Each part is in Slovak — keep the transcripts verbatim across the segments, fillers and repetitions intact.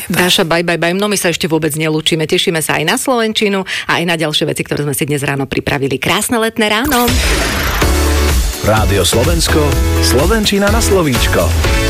Dáša, bye, bye, bye. No my sa ešte vôbec nelúčime. Tešíme sa aj na slovenčinu a aj na ďalšie veci, ktoré sme si dnes ráno pripravili. Krásne letné ráno. Rádio Slovensko, slovenčina na slovíčko.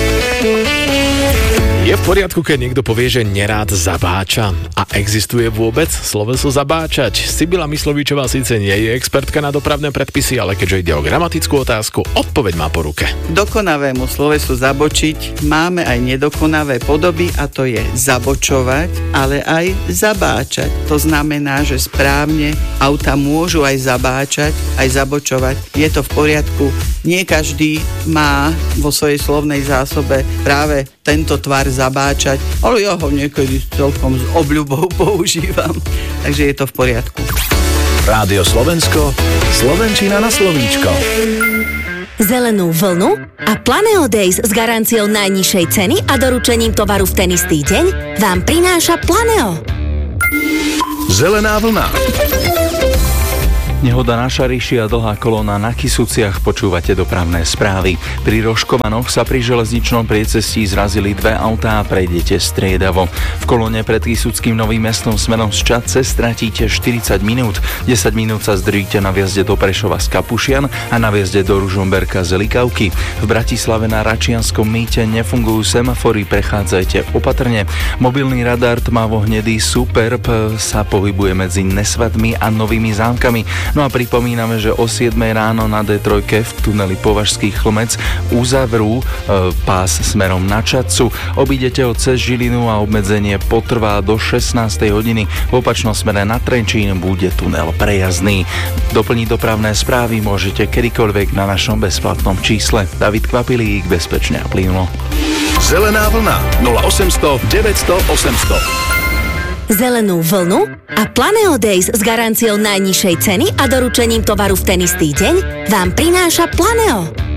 Je v poriadku, keď niekto povie, že nerád zabáča? A existuje vôbec sloveso zabáčať? Sibila Myslovíčová síce nie je expertka na dopravné predpisy, ale keďže ide o gramatickú otázku, odpoveď má po ruke. Dokonavému slovesu zabočiť máme aj nedokonavé podoby, a to je zabočovať, ale aj zabáčať. To znamená, že správne auta môžu aj zabáčať, aj zabočovať. Je to v poriadku. Nie každý má vo svojej slovnej zásobe práve tento tvar zabáčať, ale ja ho niekedy celkom s obľubou používam, takže je to v poriadku. Rádio Slovensko, slovenčina na slovíčko. Zelenú vlnu a Planeo Days s garanciou najnižšej ceny a doručením tovaru v ten istý deň vám prináša Planeo. Zelená vlna. Nehoda našariši a dlhá kolóna na Kysuciach, počúvate dopravné správy. Pri Rožkovanoch sa pri železničnom priecestí zrazili dve autá a prejdete striedavo. V kolóne pred Kysuckým Novým Mestom smerom z Čadce stratíte štyridsať minút. desať minút sa zdržíte na vjazde do Prešova z Kapušian a na vjazde do Ružomberka z Likavky. V Bratislave na Račianskom mýte nefungujú semafory, prechádzajte opatrne. Mobilný radar tmavo-hnedý Superb sa pohybuje medzi Nesvadmi a Novými Zámkami. No a pripomíname, že o siedmej ráno na dé tri v tuneli Považský Chlmec uzavrú e, pás smerom na Čadcu. Obídete ho cez Žilinu a obmedzenie potrvá do šestnástej hodiny. V opačnom smere na Trenčín bude tunel prejazdný. Doplniť dopravné správy môžete kedykoľvek na našom bezplatnom čísle. David Kvapilík, bezpečne a plynulo. Zelená vlna nula osemsto deväťsto osemsto. Zelenú vlnu a Planeo Days s garanciou najnižšej ceny a doručením tovaru v ten istý deň vám prináša Planeo.